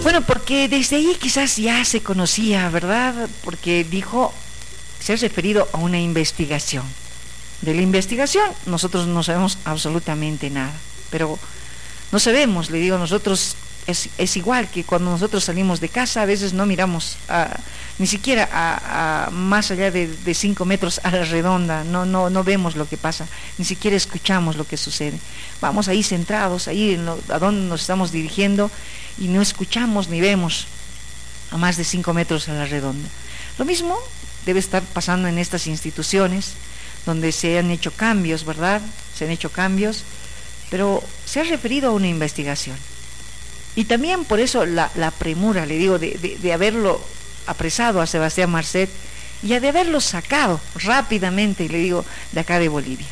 Bueno, porque desde ahí quizás ya se conocía, ¿verdad? Porque dijo, se ha referido a una investigación. De la investigación nosotros no sabemos absolutamente nada, pero no sabemos, le digo, nosotros es igual que cuando nosotros salimos de casa, a veces no miramos ni siquiera a más allá de 5 metros a la redonda, no vemos lo que pasa, ni siquiera escuchamos lo que sucede. Vamos ahí centrados, ahí a donde nos estamos dirigiendo, y no escuchamos ni vemos a más de 5 metros a la redonda. Lo mismo debe estar pasando en estas instituciones, donde se han hecho cambios, ¿verdad? Se han hecho cambios, pero se ha referido a una investigación. Y también por eso la premura, le digo, de haberlo apresado a Sebastián Marcet y de haberlo sacado rápidamente, le digo, de acá de Bolivia.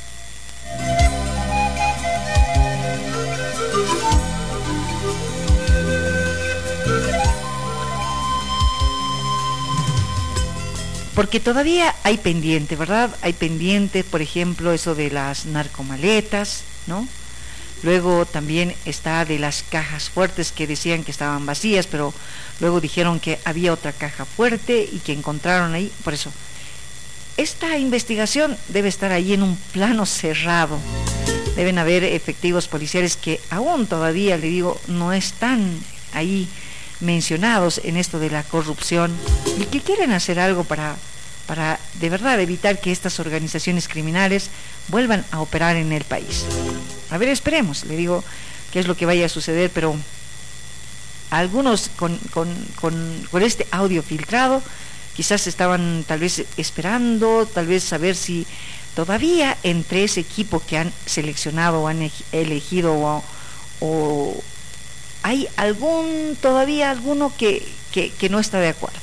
Porque todavía hay pendiente, ¿verdad? Hay pendiente, por ejemplo, eso de las narcomaletas, ¿no? Luego también está de las cajas fuertes que decían que estaban vacías, pero luego dijeron que había otra caja fuerte y que encontraron ahí. Por eso, esta investigación debe estar ahí en un plano cerrado. Deben haber efectivos policiales que aún todavía, le digo, no están ahí mencionados en esto de la corrupción y que quieren hacer algo para de verdad evitar que estas organizaciones criminales vuelvan a operar en el país. A ver, esperemos, le digo, qué es lo que vaya a suceder, pero algunos con este audio filtrado quizás estaban tal vez esperando, tal vez saber si todavía entre ese equipo que han seleccionado o han elegido o hay todavía alguno que no está de acuerdo.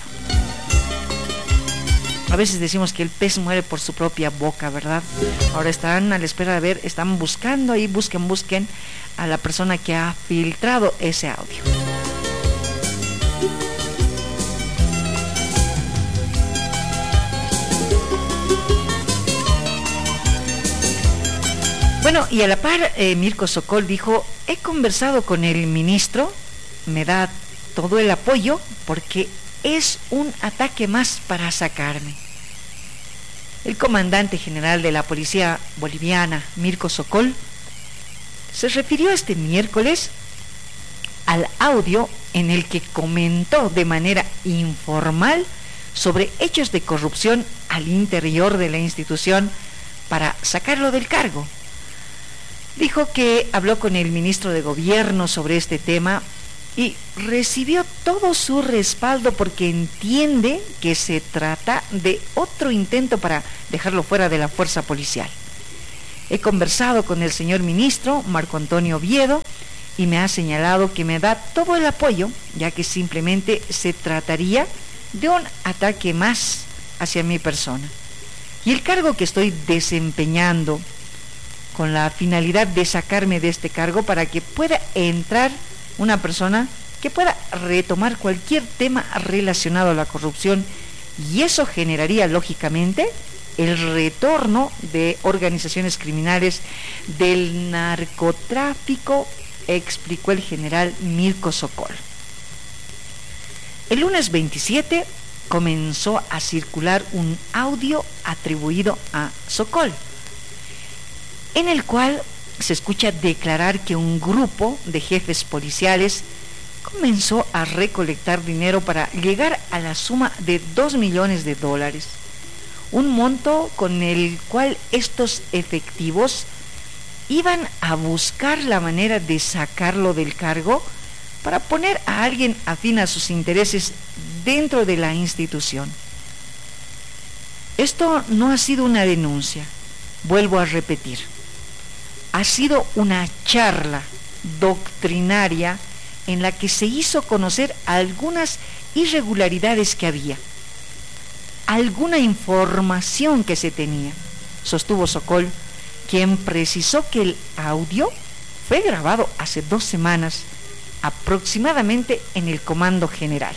A veces decimos que el pez muere por su propia boca, ¿verdad? Ahora están a la espera de ver, están buscando ahí, busquen a la persona que ha filtrado ese audio. Bueno, y a la par, Mirko Sokol dijo, he conversado con el ministro, me da todo el apoyo porque es un ataque más para sacarme. El comandante general de la policía boliviana, Mirko Sokol, se refirió este miércoles al audio en el que comentó de manera informal sobre hechos de corrupción al interior de la institución para sacarlo del cargo. Dijo que habló con el ministro de Gobierno sobre este tema y recibió todo su respaldo porque entiende que se trata de otro intento para dejarlo fuera de la fuerza policial. He conversado con el señor ministro Marco Antonio Oviedo y me ha señalado que me da todo el apoyo, ya que simplemente se trataría de un ataque más hacia mi persona. Y el cargo que estoy desempeñando con la finalidad de sacarme de este cargo para que pueda entrar una persona que pueda retomar cualquier tema relacionado a la corrupción, y eso generaría lógicamente el retorno de organizaciones criminales del narcotráfico, explicó el general Mirko Sokol. El lunes 27 comenzó a circular un audio atribuido a Sokol, en el cual se escucha declarar que un grupo de jefes policiales comenzó a recolectar dinero para llegar a la suma de $2 millones, un monto con el cual estos efectivos iban a buscar la manera de sacarlo del cargo para poner a alguien afín a sus intereses dentro de la institución. Esto no ha sido una denuncia, vuelvo a repetir. Ha sido una charla doctrinaria en la que se hizo conocer algunas irregularidades que había, alguna información que se tenía, sostuvo Sokol, quien precisó que el audio fue grabado hace 2 semanas, aproximadamente en el Comando General.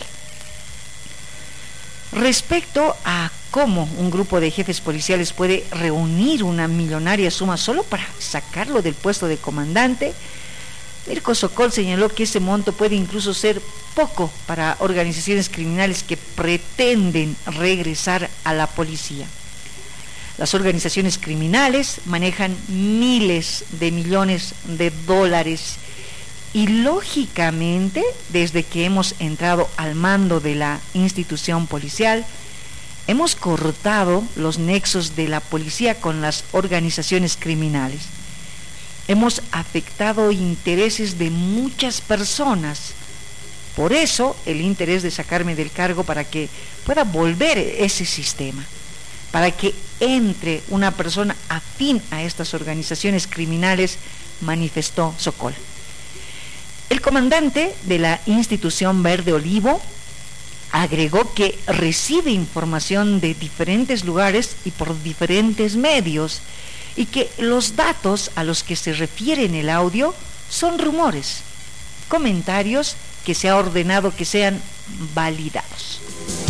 Respecto a cómo un grupo de jefes policiales puede reunir una millonaria suma solo para sacarlo del puesto de comandante, Mirko Sokol señaló que ese monto puede incluso ser poco para organizaciones criminales que pretenden regresar a la policía. Las organizaciones criminales manejan miles de millones de dólares y lógicamente, desde que hemos entrado al mando de la institución policial, hemos cortado los nexos de la policía con las organizaciones criminales. Hemos afectado intereses de muchas personas. Por eso, el interés de sacarme del cargo para que pueda volver ese sistema, para que entre una persona afín a estas organizaciones criminales, manifestó Sokol. El comandante de la institución Verde Olivo agregó que recibe información de diferentes lugares y por diferentes medios y que los datos a los que se refiere en el audio son rumores, comentarios que se ha ordenado que sean validados.